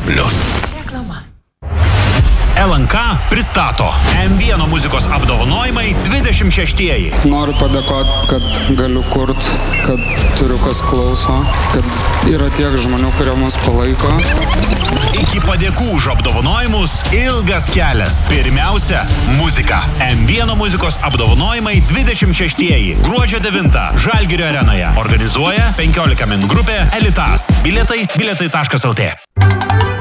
LNK pristato M1 muzikos apdovanojimai 26-ieji. Noriu padėkoti, kad galiu kurt, kad turiu kas klauso, kad yra tiek žmonių, kurie mus palaiko. Iki padėkų už apdovanojimus ilgas kelias. Pirmiausia, muzika. M1 muzikos apdovanojimai 26-ieji. Gruodžio 9 Žalgirio arenoje. Organizuoja 15 min grupė Elitas. Bilietai bilietai.lt